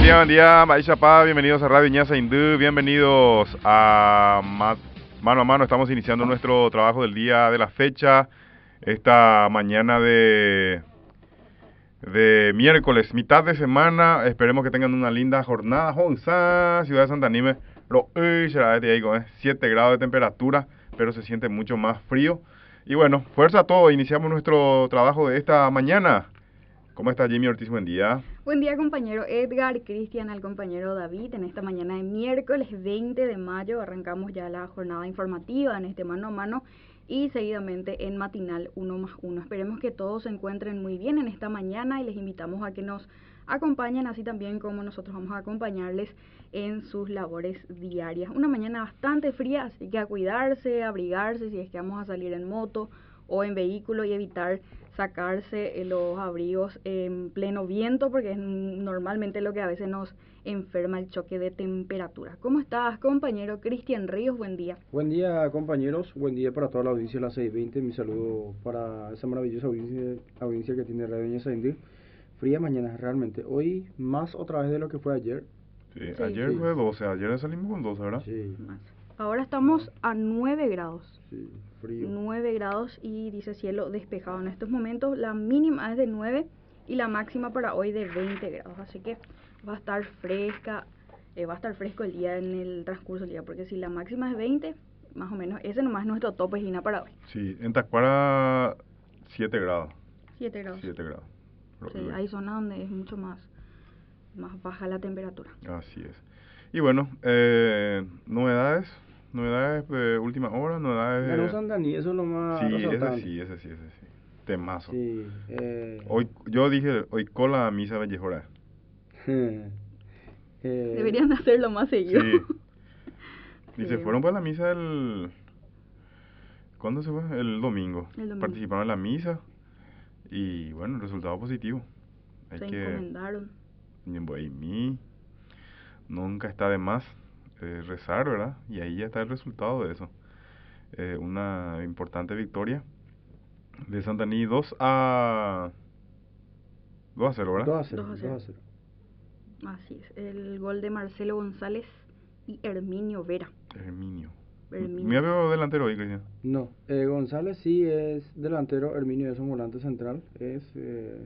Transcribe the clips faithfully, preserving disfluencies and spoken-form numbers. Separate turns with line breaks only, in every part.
día, buen día, Maisha Pa, bienvenidos a Radio Ñaza Indú, bienvenidos a Ma- Mano a Mano. Estamos iniciando nuestro trabajo del día de la fecha, esta mañana de, de miércoles, mitad de semana. Esperemos que tengan una linda jornada. Honsa, ciudad de Santa Anime, lo uy, será de ahí con siete grados de temperatura, pero se siente mucho más frío. Y bueno, fuerza a todo, iniciamos nuestro trabajo de esta mañana. ¿Cómo está Jimmy Ortiz? Buen día.
Buen día, compañero Edgar, Cristian, al compañero David. En esta mañana de miércoles veinte de mayo arrancamos ya la jornada informativa en este mano a mano y seguidamente en matinal uno más uno. Esperemos que todos se encuentren muy bien en esta mañana y les invitamos a que nos acompañen, así también como nosotros vamos a acompañarles en sus labores diarias. Una mañana bastante fría, así que a cuidarse, a abrigarse si es que vamos a salir en moto o en vehículo y evitar sacarse los abrigos en pleno viento, porque es normalmente lo que a veces nos enferma el choque de temperatura. ¿Cómo estás, compañero Cristian Ríos? Buen día.
Buen día, compañeros. Buen día para toda la audiencia de las seis veinte. Mi saludo para esa maravillosa audiencia, audiencia que tiene Radio Ñaza Indú. Fría mañana, realmente. Hoy más otra vez de lo que fue ayer.
Sí,
Sí.
ayer
Sí.
fue doce, ayer salimos con doce, ¿verdad?
Sí,
Más. Ahora estamos a nueve grados.
sí, frío.
nueve grados y dice cielo despejado en estos momentos. La mínima es de nueve y la máxima para hoy de veinte grados. Así que va a estar fresca, eh, va a estar fresco el día en el transcurso del día. Porque si la máxima es veinte, más o menos, ese nomás es nuestro tope Gina para hoy.
Sí, en Tacuara siete grados.
siete grados.
siete grados.
Sí, hay zonas donde es mucho más, más baja la temperatura.
Así es. Y bueno, eh, novedades, novedades de última hora, novedades
Ganó
de...
Santani, eso es lo más
Sí, ese
resaltable.
sí, ese sí, ese sí. Temazo.
Sí, eh,
Hoy, yo dije, hoy cola misa bellejora.
eh,
Deberían hacerlo más seguido.
Sí. Y
Sí.
se fueron para la misa el... ¿Cuándo se fue? El domingo.
El domingo.
Participaron en la misa y bueno, el resultado positivo. Hay
Se
que...
encomendaron.
Y mí nunca está de más eh, rezar, ¿verdad? Y ahí ya está el resultado de eso. Eh, una importante victoria de Santaní, dos a dos a cero, ¿verdad?
dos a cero,
dos a
dos
cero.
a cero.
Así es, el gol de Marcelo González y Herminio Vera.
Herminio.
Herminio.
Mira, veo delantero ahí, Cristian.
No, eh, González sí es delantero, Herminio es un volante central, es eh,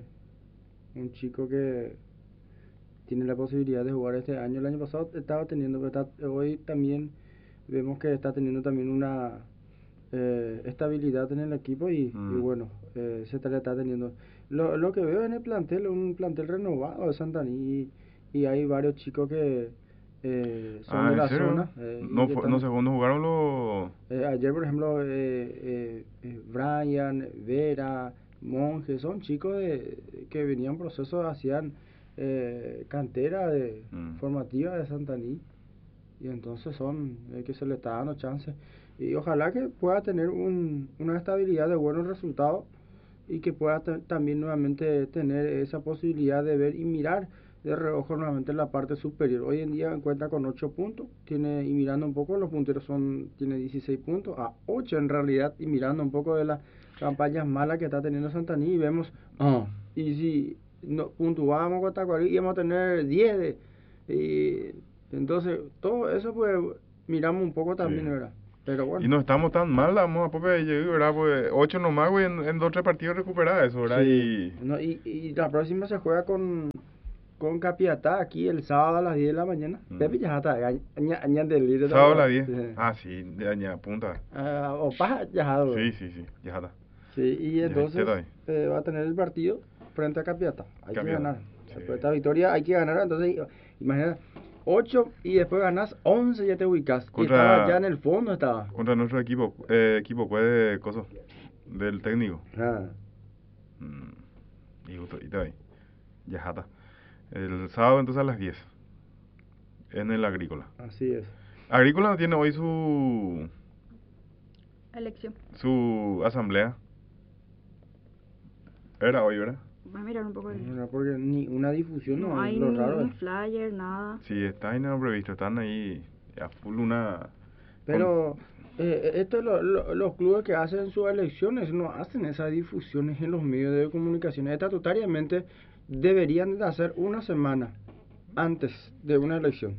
un chico que tiene la posibilidad de jugar este año. El año pasado estaba teniendo, pero está- hoy también vemos que está teniendo también una eh, estabilidad en el equipo y,
Mm.
y bueno, eh, se está, está teniendo. Lo, lo que veo en el plantel, un plantel renovado de Santaní y, y hay varios chicos que eh, son
Ah,
de
¿en
la
serio?
zona. eh, y
no,
que
fu-
están-
no, se, no jugaron los...
eh, ayer, por ejemplo, eh, eh, eh, Brian, Vera, Monge, son chicos de, que venían procesos, hacían eh, cantera de
Mm.
formativa de Santaní y entonces son eh, que se le está dando chance y ojalá que pueda tener un, una estabilidad de buenos resultados y que pueda ta- también nuevamente tener esa posibilidad de ver y mirar de reojo nuevamente la parte superior. Hoy en día cuenta con ocho puntos, tiene y mirando un poco los punteros son tiene dieciséis puntos, a ocho en realidad, y mirando un poco de las campañas malas que está teniendo Santaní y vemos, ah, y si no puntuábamos con Tacuarí íbamos a tener diez de, y entonces todo eso pues miramos un poco también,
Sí.
¿verdad? Pero bueno.
Y no estamos tan mal, vamos a Pope, ¿verdad? Pues ocho nomás, güey, en, en dos o tres partidos recuperar eso, ¿verdad?
Sí.
Y...
No, y, y la próxima se juega con con Capiatá aquí el sábado a las diez de la mañana.
Mm.
Pepe ya está, añade del líder.
Sábado a las diez. Ah, sí, de aña, punta.
Ah, o paja, ya está.
Sí, sí, sí, ya está.
Sí, y
Ya
entonces
está ahí.
eh, va a tener el partido frente a Capiatá. Hay
Capiatá,
que ganar.
sí.
Después de esta victoria hay que ganar, entonces imagínate, ocho y después ganas once ya te ubicas.
Contra-
Y estaba ya en el fondo estaba.
Contra nuestro equipo, eh, equipo puede, coso, del técnico.
Ah,
Mm, y justo, y está ahí. Ya está. El sábado entonces a las diez. En el Agrícola.
así es.
Agrícola tiene hoy su
Elección.
su asamblea. Era hoy, ¿verdad?
Va a mirar un poco el...
No, porque ni una difusión, no,
No
es
hay
lo raro.
ningún
es.
flyer, nada.
Sí, está ahí no previsto, están ahí a full una...
Pero eh, esto lo- lo- los clubes que hacen sus elecciones no hacen esas difusiones en los medios de comunicación. Estatutariamente deberían de hacer una semana antes de una elección.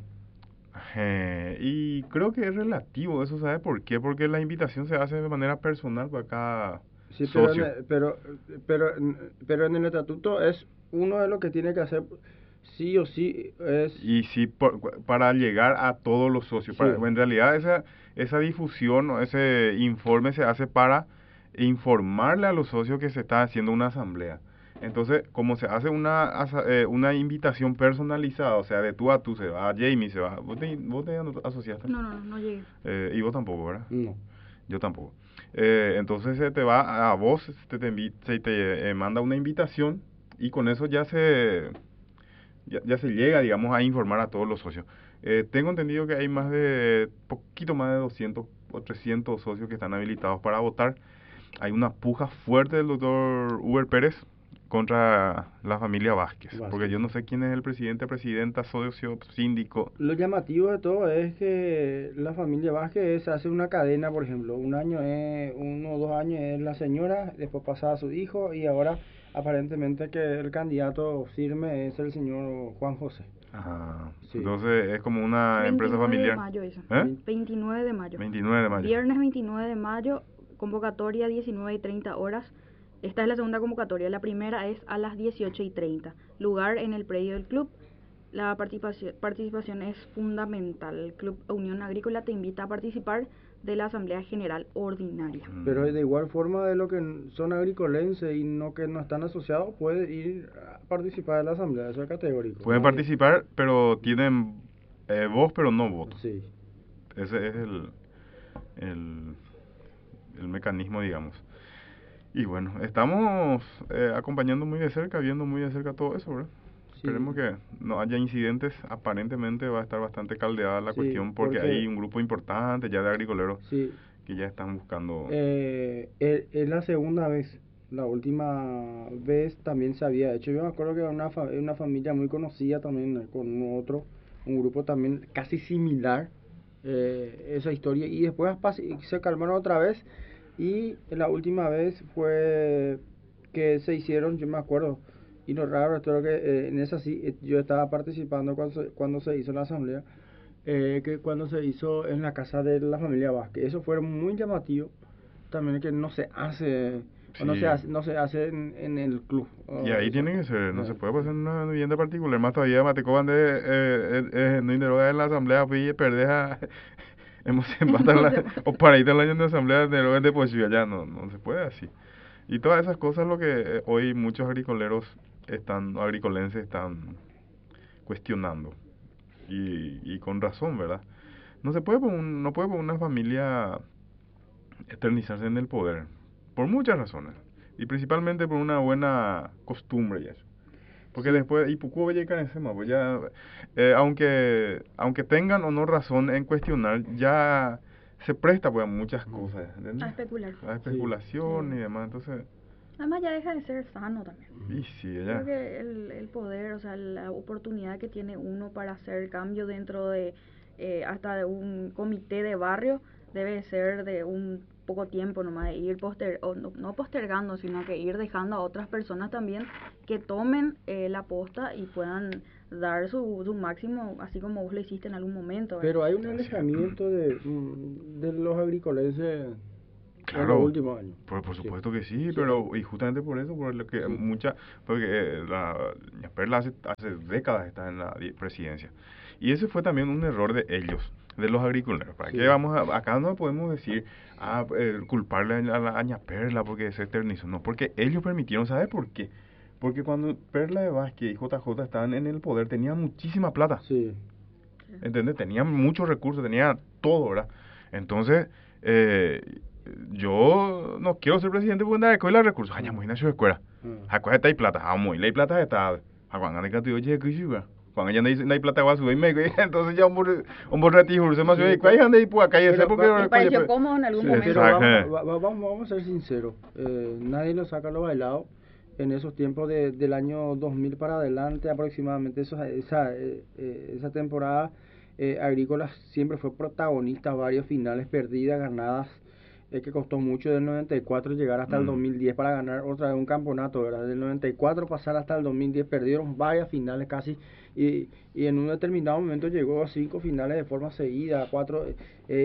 Eh, y creo que es relativo eso, ¿sabe por qué? Porque la invitación se hace de manera personal para cada
Sí, pero en
socio.
el, pero, pero, pero en el estatuto es uno de los que tiene que hacer sí o sí es...
Y sí, por- para llegar a todos los socios.
Sí.
Para, en realidad esa, esa difusión o ese informe se hace para informarle a los socios que se está haciendo una asamblea. Entonces, como se hace una, asa- eh, una invitación personalizada, o sea, de tú a tú, se va, Jamie se va, ¿vos te, vos te asociaste?
No, no, no, no llegué.
Eh, y vos tampoco, ¿verdad?
No.
Yo tampoco. Eh, entonces se te va a vos, se te, envi- se te eh, manda una invitación y con eso ya se ya, ya se llega, digamos, a informar a todos los socios. Eh, tengo entendido que hay más de, poquito más de doscientos o trescientos socios que están habilitados para votar. Hay una puja fuerte del doctor Uber Pérez contra la familia Vázquez,
Vázquez.
porque yo no sé quién es el presidente, presidenta, socio, síndico.
Lo llamativo de todo es que la familia Vázquez hace una cadena, por ejemplo, un año es, uno o dos años es la señora, después pasa a su hijo y ahora aparentemente que el candidato firme es el señor Juan José.
Ajá.
Sí.
Entonces es como una empresa
veintinueve de
familiar.
mayo eso.
¿Eh?
veintinueve de mayo.
veintinueve de mayo.
Viernes veintinueve de mayo, convocatoria diecinueve y treinta horas. Esta es la segunda convocatoria. La primera es a las dieciocho y treinta. Lugar en el predio del club. La participación, participación es fundamental. El Club Unión Agrícola te invita a participar de la Asamblea General Ordinaria.
Mm.
Pero de igual forma de lo que son agricolenses y no que no están asociados, puede ir a participar de la asamblea, eso es categórico.
Pueden
Nadie-
participar, pero tienen eh, voz, pero no voto.
Sí.
Ese es el, el, el mecanismo, digamos. Y bueno, estamos eh, acompañando muy de cerca, viendo muy de cerca todo eso, ¿verdad?
Sí.
Esperemos que no haya incidentes. Aparentemente va a estar bastante caldeada la
Sí,
cuestión porque,
porque-
hay un grupo importante ya de agricoleros
Sí.
que ya están buscando...
Eh, es, es la segunda vez. La última vez también se había hecho. Yo me acuerdo que era una, fa- una familia muy conocida también, eh, con otro, un grupo también casi similar, eh, esa historia. Y después pas- se calmaron otra vez. Y la última vez fue que se hicieron, yo me acuerdo. Y lo raro es todo que eh, en esa sí, eh, yo estaba participando cuando se, cuando se hizo la asamblea. Eh, que cuando se hizo en la casa de la familia Vázquez, eso fue muy llamativo también, que no se hace o no
Sí.
se hace no se hace en, en el club.
Y
o
ahí
eso.
tiene que ser, no
Eh,
se puede pasar en una vivienda particular, más todavía Matecoban de eh, eh, eh, no inderoga en la asamblea, fui y perdés a hemos empatado la, o para ir al año de asamblea de lo de pues ya no, no se puede así. Y todas esas cosas lo que eh, hoy muchos agricoleros están, agricolenses están cuestionando. Y, y con razón, ¿verdad? No se puede por un- no puede por una familia eternizarse en el poder, por muchas razones, y principalmente por una buena costumbre y eso. Porque
Sí.
después, y poco voy a llegar a ese más, pues ya, eh, aunque, aunque tengan o no razón en cuestionar, ya se presta pues a muchas cosas, ¿entendés?
A especular.
A especulación
Sí.
y demás, entonces,
Además ya deja de ser sano también.
y sí,
Creo
ya.
que el, el poder, o sea, la oportunidad que tiene uno para hacer cambio dentro de eh, hasta de un comité de barrio debe ser de un poco tiempo nomás, de ir poster o no, no postergando, sino que ir dejando a otras personas también que tomen eh, la posta y puedan dar su, su máximo, así como vos lo hiciste en algún momento, ¿verdad?
pero hay un alejamiento de, mm, de los agricolenses en
Claro,
los últimos años.
por, por
Sí.
supuesto que sí,
Sí.
pero y justamente por eso, por lo que
Sí.
mucha, porque eh, la doña Perla hace, hace décadas está en la di- presidencia. Y ese fue también un error de ellos, de los agricoleros. ¿Para
Sí.
qué vamos a, acá no podemos decir, ah, eh, culparle a la a doña Perla porque se eternizó? No, porque ellos permitieron, ¿sabe por qué? Porque cuando Perla de Vázquez y J J estaban en el poder, tenían muchísima plata.
Sí.
¿Entendés? Tenían muchos recursos, tenían todo, ¿verdad? Entonces, eh, yo no quiero ser presidente porque nada de coger recursos. Ay, muy nació de escuela.
Mm.
Acá está hay plata. Ah, muy ley plata está. A cuando anda que te oye que sí, cuando ya no hay plata va a subir me entonces ya un bor un borrativo se me
Sí,
hace cuál ande y pues acá ya sé
pero
porque
va-
Me pareció cómodo en algún
Sí,
momento.
Pero
exacto.
vamos, va- va- vamos, vamos a ser sinceros, eh, nadie lo saca lo bailado. En esos tiempos de, del año dos mil para adelante, aproximadamente eso, esa, eh, eh, esa temporada, eh, Agrícola siempre fue protagonista, varios finales perdidas, ganadas. es que costó mucho del noventa y cuatro llegar hasta mm. el dos mil diez para ganar otra vez un campeonato, ¿verdad? Del noventa y cuatro pasar hasta el dos mil diez, perdieron varias finales casi, y, y en un determinado momento llegó a cinco finales de forma seguida, cuatro, eh,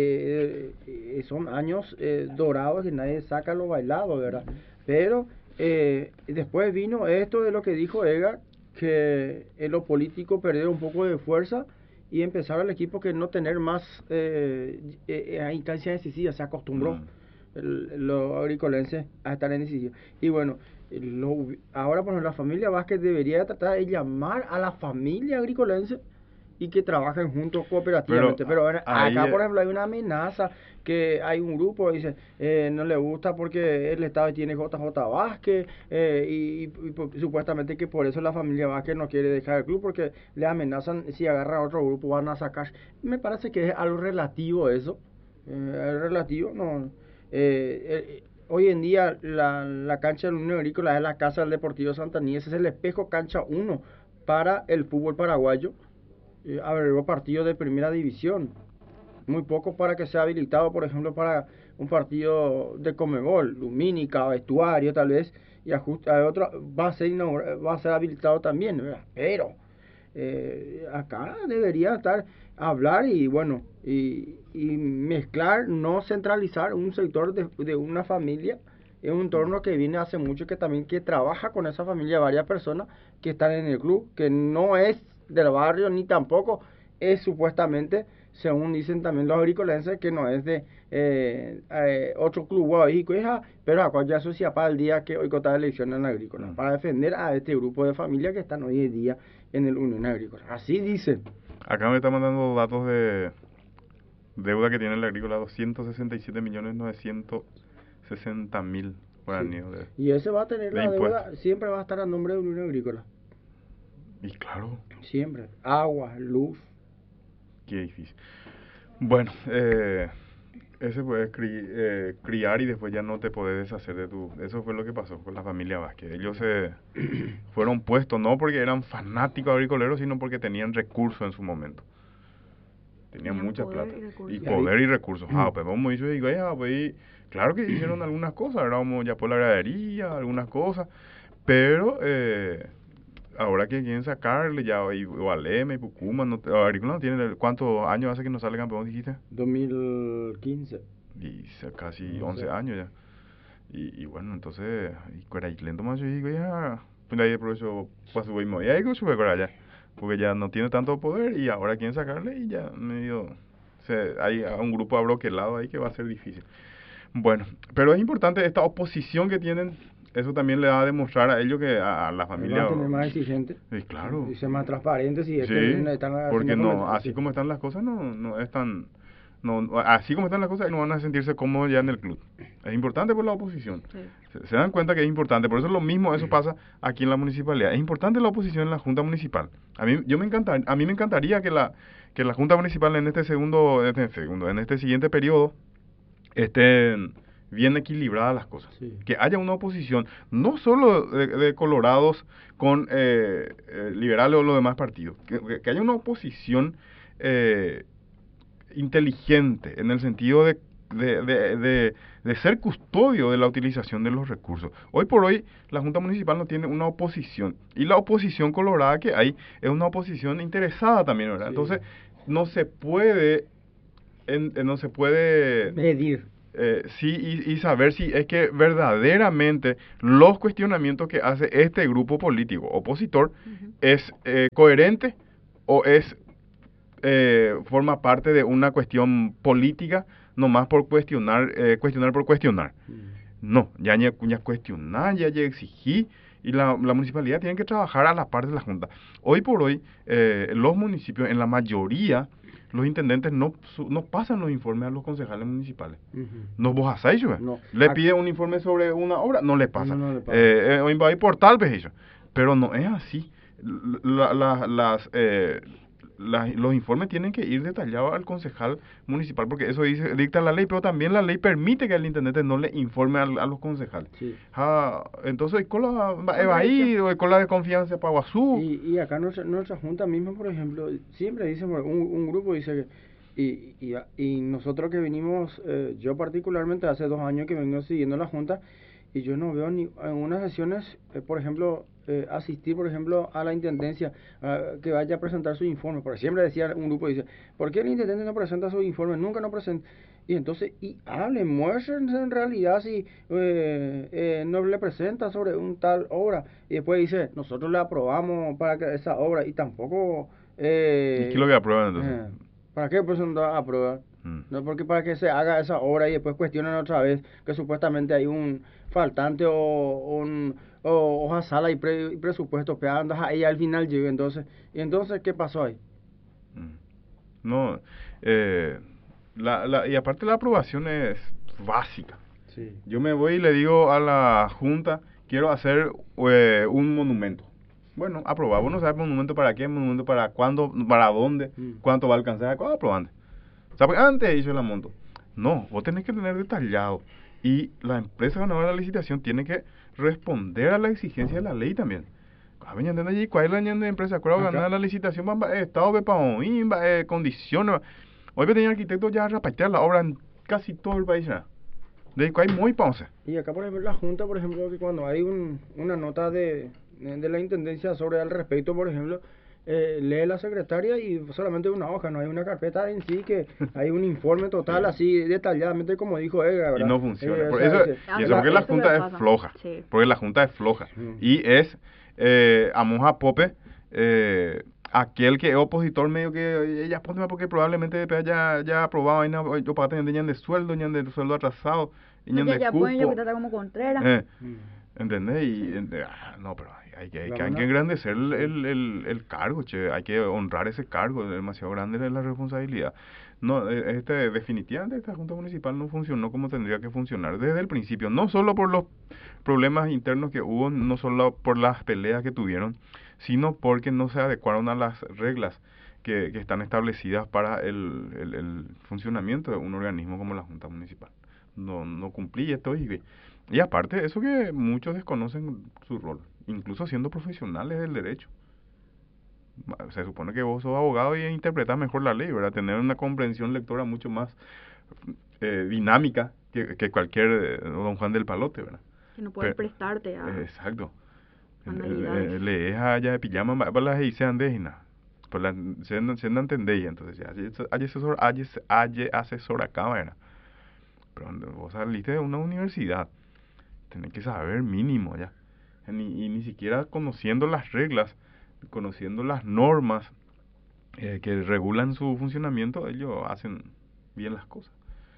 eh, son años eh, dorados que nadie saca lo bailado, ¿verdad? Pero eh, después vino esto de lo que dijo Edgar, que en lo político perdió un poco de fuerza, y empezaron el equipo que no tener más eh, eh, a instancias decisivas, se acostumbró mm. el, los agricolenses a estar en decisión. Y bueno, lo, ahora por ejemplo, la familia Vázquez debería tratar de llamar a la familia agricolense y que trabajen juntos cooperativamente. Pero, pero bueno, acá por ejemplo hay una amenaza, que hay un grupo que dice eh, no le gusta porque el Estado tiene J J Vázquez eh, y, y, y supuestamente que por eso la familia Vázquez no quiere dejar el club, porque le amenazan si agarran a otro grupo van a sacar. Me parece que es algo relativo eso, eh, es relativo, no. Eh, eh, hoy en día la, la cancha del Unión Agrícola es la casa del Deportivo Santaní, ese es el espejo cancha uno para el fútbol paraguayo. Eh, albergó partidos de primera división, muy poco para que sea habilitado, por ejemplo, para un partido de Comebol, lumínica, vestuario tal vez, y ajusta a otro, va a ser va a ser habilitado también, ¿verdad? Pero eh, acá debería estar, hablar y bueno, y, y mezclar, no centralizar un sector de, de una familia. Es un entorno que viene hace mucho, que también que trabaja con esa familia, varias personas que están en el club, que no es del barrio ni tampoco es supuestamente, según dicen también los agricolenses, que no es de eh, eh, otro club guavico, pero acá ya asocia para el día que hoy cota elección en la agrícola, para defender a este grupo de familias que están hoy en día en el Unión Agrícola. Así dicen.
Acá me están mandando datos de deuda que tiene la agrícola, doscientos sesenta y siete millones novecientos sesenta mil guaraníes.
Sí. Y ese va a tener
de
la
impuestos.
Deuda, siempre va a estar a nombre de Unión Agrícola.
Y claro.
Siempre. Agua, luz.
Qué difícil. Bueno, eh, ese puedes cri, eh, criar y después ya no te podés deshacer de tu... Eso fue lo que pasó con la familia Vázquez. Ellos se fueron puestos no porque eran fanáticos agricoleros, sino porque tenían recursos en su momento. Tenían, tenían mucha plata. Y, y poder y recursos. Ah, pues vamos a decir, pues, claro que hicieron algunas cosas, ahora vamos ya por la gradería, algunas cosas, pero... Eh, ahora que quieren sacarle ya, o Alema y Pucuma, no, Agrícola no tiene, ¿cuántos años hace que no sale campeón, dijiste?
dos mil quince.
Y casi no once sé. Años ya. Y, y bueno, entonces, y cuera y lento más yo digo, ya, pues ahí por eso pasó muy muy, ya digo, sube cuera ya, porque ya no tiene tanto poder y ahora quieren sacarle y ya medio, o sea, hay un grupo abroquelado ahí que va a ser difícil. Bueno, pero es importante esta oposición que tienen. Eso también le va a demostrar a ellos que a, a la familia...
Van a tener más exigentes.
Sí, claro.
Y ser más transparentes. Y
sí, están porque no, así como están las cosas, no no es tan... No, así como están las cosas, no van a sentirse cómodos ya en el club. Es importante por la oposición. Sí. Se, se dan cuenta que es importante. Por eso es lo mismo, eso pasa aquí en la municipalidad. Es importante la oposición en la Junta Municipal. A mí, yo me encanta, a mí me encantaría que la, que la Junta Municipal en este segundo, en este segundo, en este siguiente periodo, estén... bien equilibradas las cosas, sí. Que haya una oposición no solo de, de colorados con eh, eh, liberales o los demás partidos, que, que haya una oposición eh, inteligente en el sentido de, de, de, de, de ser custodio de la utilización de los recursos. Hoy por hoy la Junta Municipal no tiene una oposición y la oposición colorada que hay es una oposición interesada también, ¿verdad? Sí. Entonces no se puede en, no se puede
medir.
Eh, sí, y, y saber si es que verdaderamente los cuestionamientos que hace este grupo político opositor uh-huh. es eh, coherente o es eh, forma parte de una cuestión política nomás por cuestionar, eh, cuestionar por cuestionar. Uh-huh. No, ya ya, ya cuestionar, ya ya exigí, y la, la municipalidad tiene que trabajar a la par de la Junta. Hoy por hoy, eh, los municipios, en la mayoría, los intendentes no no pasan los informes a los concejales municipales. Uh-huh. No vos hacéis, no. Le pide un informe sobre una obra, no le pasa. No, no le pasa. Eh, eh, va a ir por tal vez eso. Pero no es así. La, la, las, eh, la, los informes tienen que ir detallados al concejal municipal, porque eso dice, dicta la ley, pero también la ley permite que el intendente no le informe a, a los concejales. Sí. Ah, entonces, con la va ahí, con la de confianza para Guazú.
Y, y acá nuestra, nuestra junta misma, por ejemplo, siempre dice, un, un grupo dice que Y, y, y nosotros que venimos, eh, yo particularmente hace dos años que vengo siguiendo la Junta, y yo no veo ni en unas sesiones, eh, por ejemplo, eh, asistir, por ejemplo, a la Intendencia, uh, que vaya a presentar su informe. Porque siempre decía un grupo, dice, ¿por qué el Intendente no presenta su informe? Nunca no presenta. Y entonces, y hablen, muéstrense en realidad si eh, eh, no le presenta sobre un tal obra. Y después dice, nosotros le aprobamos para que esa obra, y tampoco...
Eh, ¿Y qué es lo que aprueban entonces?
Eh, ¿Para qué presentar a aprueba?
Mm.
No, porque para que se haga esa obra y después cuestionan otra vez que supuestamente hay un faltante o un o hoja sala y, pre, y presupuesto, pero andas ahí al final llega entonces. ¿Y entonces qué pasó ahí?
Mm. No, eh, la, la, y aparte la aprobación es básica.
Sí.
Yo me voy y le digo a la Junta, quiero hacer eh, un monumento. Bueno, aprobado. Vos no sabes monumento para qué, monumento para cuándo, para dónde, mm. cuánto va a alcanzar, ¿cuándo aprobando? O sea, porque antes hizo la monto. No, vos tenés que tener detallado. Y la empresa ganadora de la licitación tiene que responder a la exigencia de la ley también. ¿Cuál es la empresa? ¿Cuál ganar la licitación? Estado de paoín, condiciones. Hoy tenía arquitectos ya repartir la obra en casi todo el país. De ahí muy pausa.
Y acá, por ejemplo, la Junta, por ejemplo, que cuando hay un, una nota de, de la Intendencia sobre al respecto, por ejemplo, eh, lee la secretaria y solamente una hoja, no hay una carpeta en sí, que hay un informe total sí. así detalladamente como dijo Edgar, ¿verdad?
Y no funciona.
Eh,
por
o sea,
eso,
dice,
y eso porque la Junta es floja. Sí. Porque la Junta es floja. Sí. Y es, eh, a moja pope, eh, aquel que es opositor medio que ella pone porque probablemente ya ya aprobado y yo para tener de sueldo, ñan de sueldo atrasado, ñan de
ya
cupo.
Pueden, yo como Contreras.
Eh, ¿Entendés? Y sí. ah, no, pero hay que hay que, hay que engrandecer el, el, el, el cargo, che, hay que honrar ese cargo, es demasiado grande la responsabilidad. No, este definitivamente esta Junta Municipal no funcionó como tendría que funcionar desde el principio, no solo por los problemas internos que hubo, no solo por las peleas que tuvieron, sino porque no se adecuaron a las reglas que, que están establecidas para el, el, el funcionamiento de un organismo como la Junta Municipal. No, no cumplí esto y, y aparte eso que muchos desconocen su rol, incluso siendo profesionales del derecho. Se supone que vos sos abogado y interpretás mejor la ley, ¿verdad? Tener una comprensión lectora mucho más eh, dinámica que, que cualquier eh, don Juan del Palote, ¿verdad?
Que no puedes
Pero,
prestarte a...
Exacto.
Manualidades.
Lees allá de pijama para las y se andejina. Pues la se no entendéis, entonces ya hay asesor, hay, hay asesor acá, ¿verdad? Pero vos saliste de una universidad, tenés que saber mínimo ya. Ni, y ni siquiera conociendo las reglas, conociendo las normas eh, que regulan su funcionamiento, ellos hacen bien las cosas.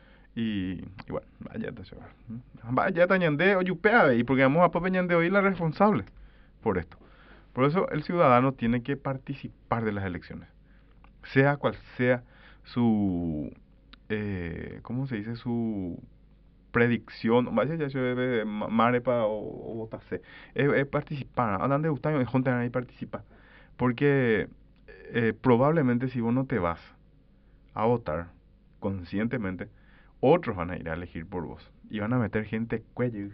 Y, y bueno, vaya, vaya, tañande, oyupea, y porque vamos a popeñande hoy la responsable por esto. Por eso el ciudadano tiene que participar de las elecciones, sea cual sea su, eh, ¿cómo se dice? Su predicción, vaya ya se ve marepa o votase, es, es participar, andan de gustar y juntan ahí participar, porque eh, probablemente si vos no te vas a votar conscientemente, otros van a ir a elegir por vos y van a meter gente cuello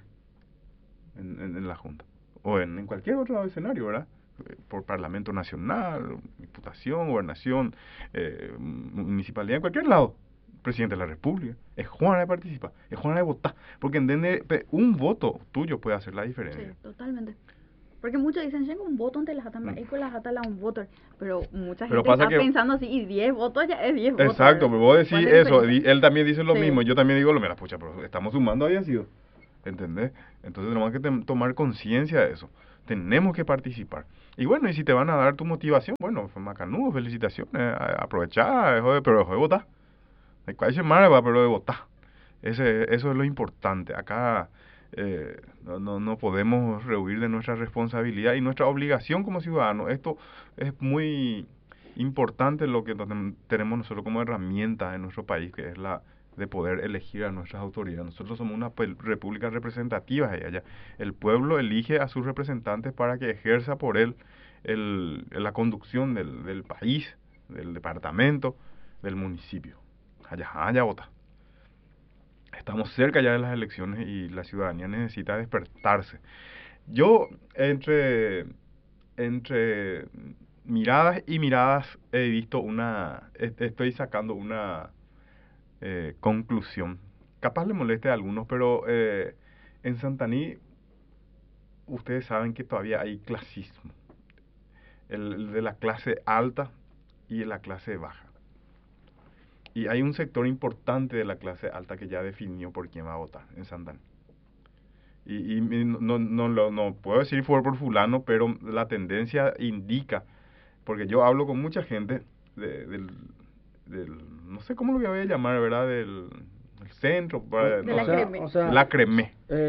en, en, en la junta o en, en cualquier otro escenario, ¿verdad? Por Parlamento Nacional, Diputación, Gobernación, eh, Municipalidad, en cualquier lado. Presidente de la República, es Juana de participar, es Juana de votar, porque entiende, un voto tuyo puede hacer la diferencia.
Sí, totalmente. Porque muchos dicen, tengo un voto ante las atas, y con las atas la un voto, pero mucha
pero
gente está
que,
pensando así, y diez votos ya es diez votos.
Exacto, pero vos decís eso, él también dice lo
sí.
mismo, yo también digo lo mismo, pucha, pero estamos sumando había sido, ¿entendés? Entonces tenemos que te, tomar conciencia de eso, tenemos que participar. Y bueno, y si te van a dar tu motivación, bueno, macanudo, felicitaciones, aprovechá, pero dejo de votar. ¿Cuál es va pero de votar? Ese, eso es lo importante. Acá eh, no, no, no podemos rehuir de nuestra responsabilidad y nuestra obligación como ciudadanos. Esto es muy importante lo que tenemos nosotros como herramienta en nuestro país, que es la de poder elegir a nuestras autoridades. Nosotros somos una república representativa allá. El pueblo elige a sus representantes para que ejerza por él el, la conducción del, del país, del departamento, del municipio. Allá, allá vota. Estamos cerca ya de las elecciones y la ciudadanía necesita despertarse. Yo, entre, entre miradas y miradas he visto una, estoy sacando una eh, conclusión. Capaz le moleste a algunos, pero eh, en Santaní ustedes saben que todavía hay clasismo. El, el de la clase alta y de la clase baja. Y hay un sector importante de la clase alta que ya definió por quién va a votar en Santaní. Y, y no, no, no, no puedo decir por, por fulano, pero la tendencia indica, porque yo hablo con mucha gente de, del, del, no sé cómo lo voy a llamar, ¿verdad? Del, del centro, para,
de
no
la
sé,
Cremé.
O sea,
la Cremé.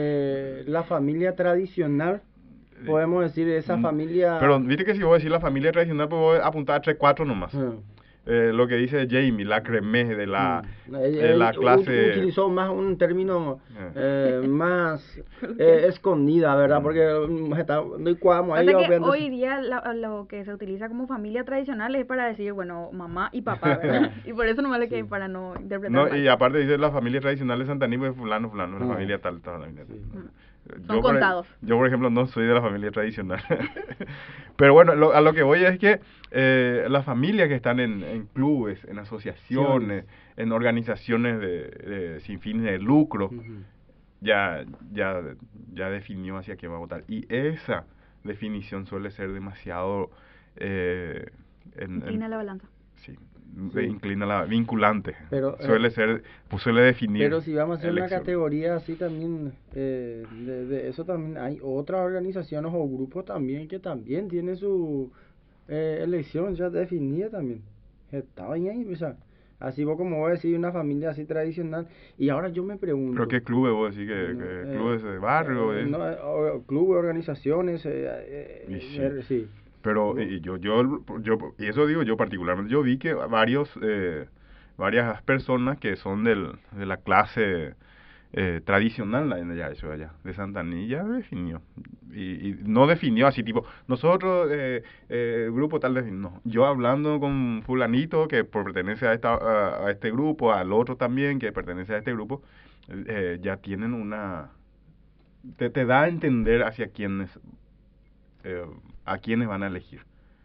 Eh, la familia tradicional, podemos decir, esa
Mm,
familia...
Pero viste que si voy a decir la familia tradicional, pues voy a apuntar a tres, cuatro nomás.
Mm.
Eh, lo que dice Jamie, la Cremé de la,
Mm.
de la
Él
clase...
utilizó más un término
Eh.
eh, más eh, escondida, ¿verdad? Porque mm, está, no hay cuamo ahí,
Pasa que
obviamente.
hoy día la- lo que se utiliza como familia tradicional es para decir, bueno, mamá y papá, ¿verdad? Y por eso nomás le que para no interpretar
No,
mal.
y aparte dice la familia tradicional de Santaní, pues fulano, fulano, la
Ah.
familia tal, tal, tal.
Sí.
Son
por,
contados.
yo, por ejemplo, no soy de la familia tradicional. Pero bueno, lo, a lo que voy es que eh, las familias que están en, en clubes, en asociaciones, en organizaciones de, de, sin fines de lucro,
Ujú.
ya, ya, ya definió hacia quién va a votar. Y esa definición suele ser demasiado... Eh, en,
Inclina
en-
la balanza.
Sí,
Sí.
inclina la vinculante.
Pero, eh,
suele ser, pues suele definir.
Pero si vamos a hacer una
elección.
categoría así también, eh, de, de eso también hay otras organizaciones o grupos también que también tienen su eh, elección ya definida también. Está bien ahí, o sea, así vos como vos decís, una familia así tradicional. Y ahora yo me pregunto...
¿Pero qué clubes vos decís? ¿Que,
No,
que
eh,
clubes de barrio?
eh,
es?
no, eh, o- clubes, organizaciones, eh, eh,
Y sí.
eh, sí.
Pero y yo, yo, yo, y eso digo yo particularmente, yo vi que varios, eh, varias personas que son del, de la clase eh, tradicional de allá, eso de allá, de Santaní, ya definió. Y, y no definió así tipo, nosotros, eh, eh, grupo tal, vez, no. Yo hablando con fulanito que pertenece a, esta, a, a este grupo, al otro también que pertenece a este grupo, eh, ya tienen una... Te, te da a entender hacia quiénes... Eh, a quienes van a elegir.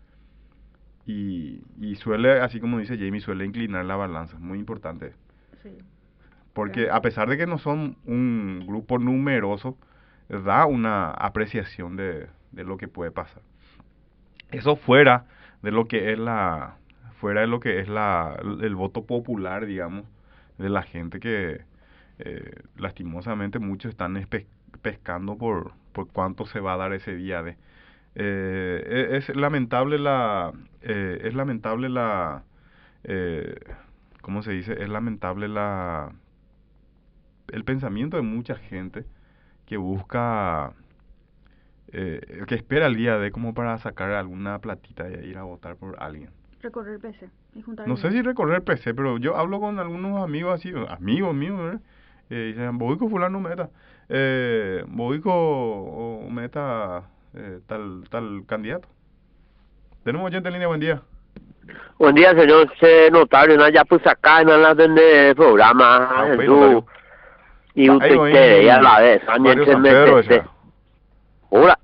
Y, y suele, así como dice Jamie, suele inclinar la balanza, muy importante.
Sí.
Porque
Claro.
a pesar de que no son un grupo numeroso, da una apreciación de, de lo que puede pasar. Eso fuera de lo que es la, fuera de lo que es la, el voto popular, digamos, de la gente que eh, lastimosamente muchos están espe- pescando por, por cuánto se va a dar ese día de. Eh, es, es lamentable la, eh, es lamentable la, eh, ¿cómo se dice? Es lamentable la, el pensamiento de mucha gente que busca, eh, que espera el día de como para sacar alguna platita y ir a votar por alguien.
Recorrer P C y juntar
No sé si
dinero.
recorrer P C, pero yo hablo con algunos amigos así, amigos míos, ¿verdad? Eh, dicen, voy con fulano meta, eh, voy con o meta eh, tal tal candidato. Tenemos oyente en línea, buen día.
Buen día, señor se notario, ¿no? Ya pues acá en la de programa,
Ah, ok,
en su-
notario.
y un
Ahí voy,
tuite y a la vez,
Barrio
añense
San Pedro,
metete.
esa.
Hola,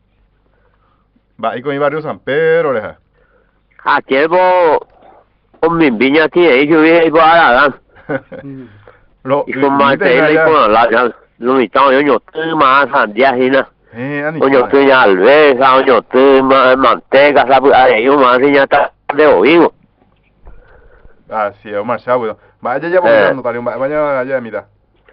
Va ahí con el barrio San Pedro, oreja.
aquí vos, con mi viña aquí, ahí yo vi ahí por la
Mm.
Lo,
y con más de ahí con la, ya, lo mitad, yo no estoy más sandía, y na.
Eh, ani,
Oño estoy ya alveja, oño estoy más manteca, sabe, ahí yo más ya está de ovivo.
Ah, sí, Omar Chávez. Vaya ya por
Eh.
el notario, va- vaya allá de mitad.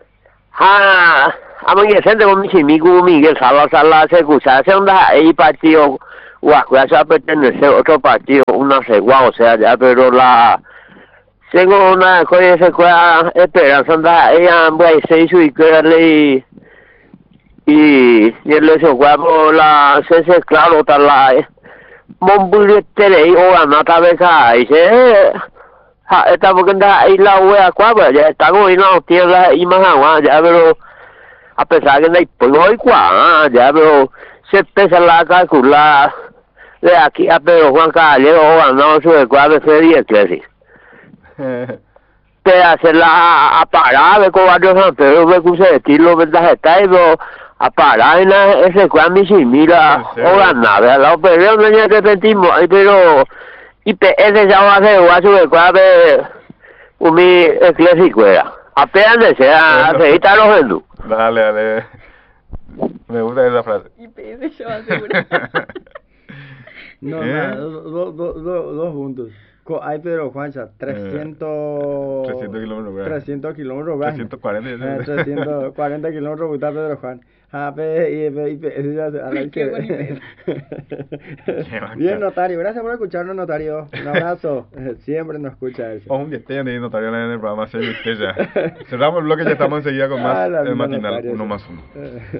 Ah, amanhecendo con mi amigo Miguel Salazar, la secusación de ahí partido, Guascuya se pertenece a otro partido, una segua, o sea, ya, pero la segunda cosa se cuida esperanza de ella, pues se hizo y que le y y el se cuida por la se se claro tal la Mombulete le o la nata beca y se ha esta porque anda ahí la wea cuadra ya está con la tierra y más agua ya pero a pesar que no hay pues hoy cua ya pero se empieza la calcular de aquí a pero Juan Caballero o no su de cuadra sería que te hace la a parar de cobarde San Pedro me puse de estilo verdad está y pero a parar en ese cual mi simila o ganaba la operación no ya repetimos pero y ese ya va a ser guacho de cual un mi clásico era apenas desea aceitar los hindú.
Dale, dale. Me gusta esa frase.
Y P S ya va a asegurar.
No,
¿Eh?
nada, dos do, do, do, dos puntos. Co- Ay, Pedro Juancha, trescientos...
trescientos kilómetros por hora.
trescientos kilómetros, ¿verdad?
trescientos cuarenta.
Eh, trescientos cuarenta kilómetros, está Pedro Juan. Ah, P, I, P, I, P, ese ya se- a la
Qué
dice-
bacán.
Bien, notario, gracias por escucharnos, notario. Un abrazo, Eh, siempre nos escucha eso.
O un día esté de notario en el programa seis ya. Cerramos el bloque, ya estamos enseguida con más
Ah, la
el
misma
matinal,
notaria,
uno
sí.
más uno.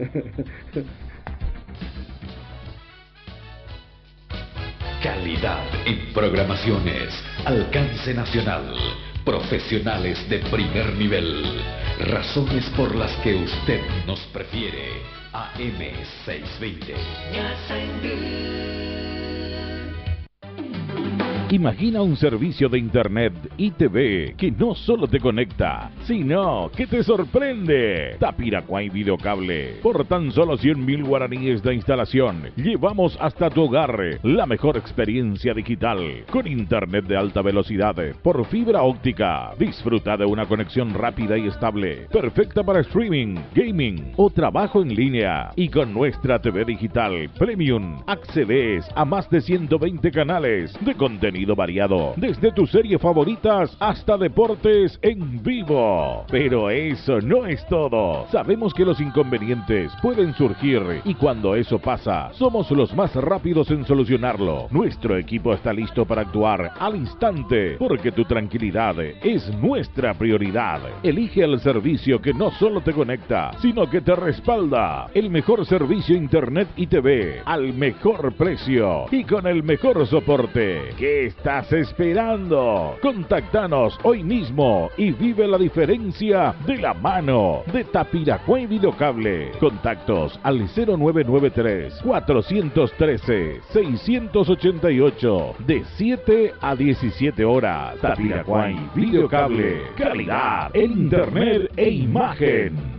Calidad en programaciones, alcance nacional, profesionales de primer nivel, razones por las que usted nos prefiere. A M seiscientos veinte.
Imagina un servicio de internet y T V que no solo te conecta, sino que te sorprende. Tapiraquay Videocable. Por tan solo cien mil guaraníes de instalación, llevamos hasta tu hogar la mejor experiencia digital con internet de alta velocidad por fibra óptica. Disfruta de una conexión rápida y estable, perfecta para streaming, gaming o trabajo en línea. Y con nuestra T V digital Premium accedes a más de ciento veinte canales de contenido variado, desde tus series favoritas hasta deportes en vivo. Pero eso no es todo. Sabemos que los inconvenientes pueden surgir y cuando eso pasa, somos los más rápidos en solucionarlo. Nuestro equipo está listo para actuar al instante, porque tu tranquilidad es nuestra prioridad. Elige el servicio que no solo te conecta, sino que te respalda. El mejor servicio internet y T V al mejor precio y con el mejor soporte. ¿Qué estás esperando? Contáctanos hoy mismo y vive la diferencia de la mano de Tapiraquay Videocable. Contactos al cero nueve nueve tres, cuatro uno tres, seis ocho ocho de siete a diecisiete horas. Tapiraquay Videocable. Calidad en internet e imagen.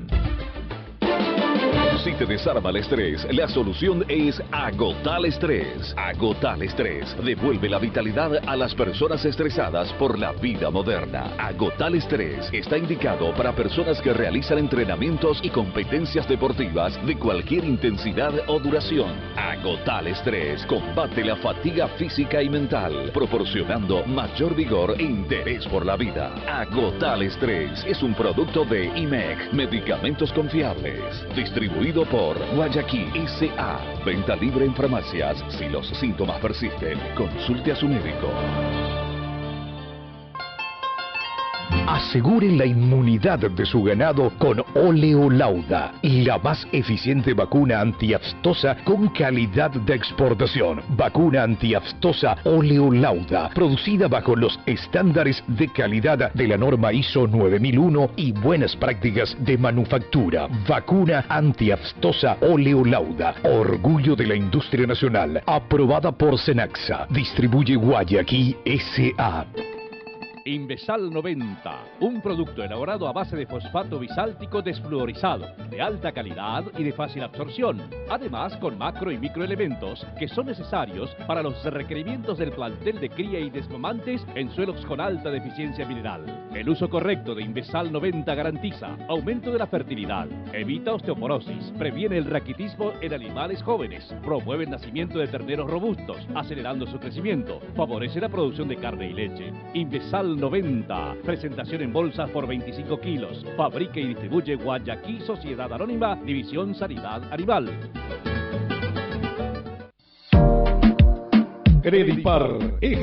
Si te desarma el estrés, la solución es Agotal Estrés. Agotal Estrés devuelve la vitalidad a las personas estresadas por la vida moderna. Agotal Estrés está indicado para personas que realizan entrenamientos y competencias deportivas de cualquier intensidad o duración. Agotal Estrés combate la fatiga física y mental, proporcionando mayor vigor e interés por la vida. Agotal Estrés es un producto de I M E C, Medicamentos Confiables, distribuido por Guayaquil S A. Venta libre en farmacias. Si los síntomas persisten, consulte a su médico.
Aseguren la inmunidad de su ganado con Oleolauda, la más eficiente vacuna antiaftosa con calidad de exportación. Vacuna antiaftosa Oleolauda, producida bajo los estándares de calidad de la norma I S O nueve mil uno y buenas prácticas de manufactura. Vacuna antiaftosa Oleolauda, orgullo de la industria nacional, aprobada por Senaxa. Distribuye Guayaquil S A.
Invesal noventa, un producto elaborado a base de fosfato bisáltico desfluorizado, de alta calidad y de fácil absorción, además con macro y microelementos que son necesarios para los requerimientos del plantel de cría y desmamantes en suelos con alta deficiencia mineral. El uso correcto de Invesal noventa garantiza aumento de la fertilidad, evita osteoporosis, previene el raquitismo en animales jóvenes, promueve el nacimiento de terneros robustos, acelerando su crecimiento, favorece la producción de carne y leche. Invesal noventa, presentación en bolsas por veinticinco kilos, fabrica y distribuye Guayaquil Sociedad Anónima, División Sanidad Animal.
Credipar